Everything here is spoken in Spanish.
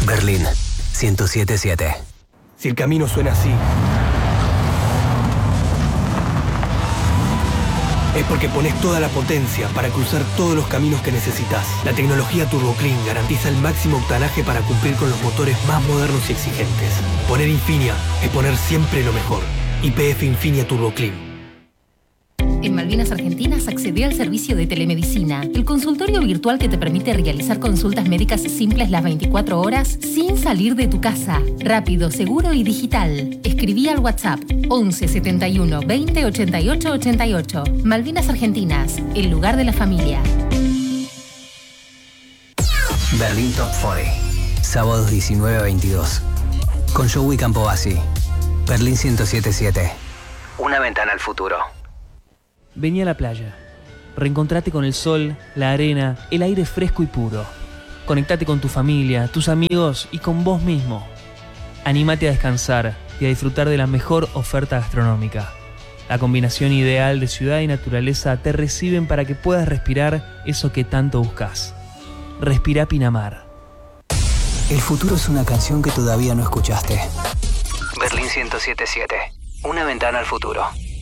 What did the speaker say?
Berlín 107.7. Si el camino suena así, es porque pones toda la potencia para cruzar todos los caminos que necesitas. La tecnología TurboClean garantiza el máximo octanaje para cumplir con los motores más modernos y exigentes. Poner Infinia es poner siempre lo mejor. YPF Infinia TurboClean. En Malvinas Argentinas accedé al servicio de telemedicina, el consultorio virtual que te permite realizar consultas médicas simples las 24 horas sin salir de tu casa. Rápido, seguro y digital. Escribí al WhatsApp 11 71 20 88 88. Malvinas Argentinas, el lugar de la familia. Berlín Top 40. Sábados 19 a 22. Con Joey Campobasi. Berlín 107.7. Una ventana al futuro. Vení a la playa. Reencontrate con el sol, la arena, el aire fresco y puro. Conectate con tu familia, tus amigos y con vos mismo. Anímate a descansar y a disfrutar de la mejor oferta gastronómica. La combinación ideal de ciudad y naturaleza te reciben para que puedas respirar eso que tanto buscas. Respira Pinamar. El futuro es una canción que todavía no escuchaste. Berlín 107.7. Una ventana al futuro.